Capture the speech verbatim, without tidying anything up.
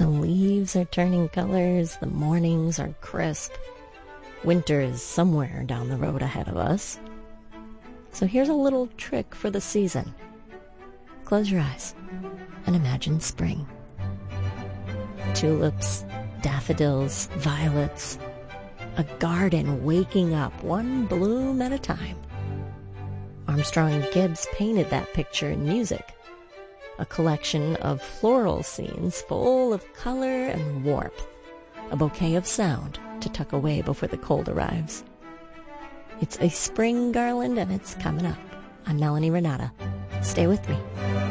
The leaves are turning colors, the mornings are crisp. Winter is somewhere down the road ahead of us. So here's a little trick for the season. Close your eyes and imagine spring. Tulips, daffodils, violets. A garden waking up, one bloom at a time. Armstrong and Gibbs painted that picture in music. A collection of floral scenes full of color and warmth. A bouquet of sound to tuck away before the cold arrives. It's a spring garland and it's coming up. I'm Melanie Renata. Stay with me.